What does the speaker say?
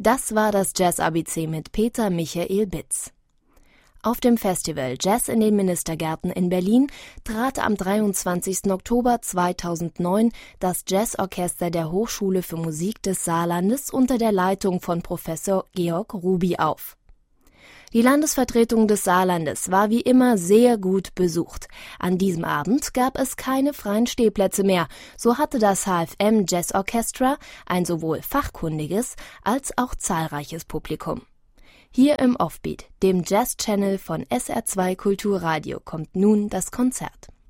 Das war das Jazz-ABC mit Peter Michael Bitz. Auf dem Festival Jazz in den Ministergärten in Berlin trat am 23. Oktober 2009 das Jazzorchester der Hochschule für Musik des Saarlandes unter der Leitung von Professor Georg Ruby auf. Die Landesvertretung des Saarlandes war wie immer sehr gut besucht. An diesem Abend gab es keine freien Stehplätze mehr. So hatte das HFM Jazz Orchestra ein sowohl fachkundiges als auch zahlreiches Publikum. Hier im Offbeat, dem Jazz-Channel von SR2 Kulturradio, kommt nun das Konzert.